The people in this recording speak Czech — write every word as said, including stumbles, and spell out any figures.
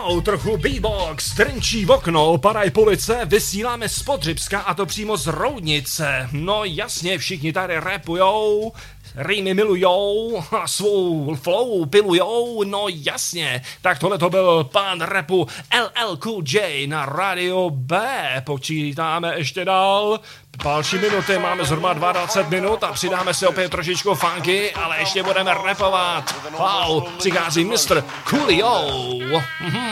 Trochu beatbox, trnčí v okno, padaj police, vysíláme z Podřibska a to přímo z Roudnice. No jasně, všichni tady rapujou, rýmy milujou a svou flow pilujou, no jasně. Tak tohle to byl pán rapu L L Cool J na Radio B. Počítáme ještě dál. Další minuty, máme zhruba dvacet minut a přidáme si opět trošičku funky, ale ještě budeme rapovat. Wow, přichází mistr Coolio. Mhm.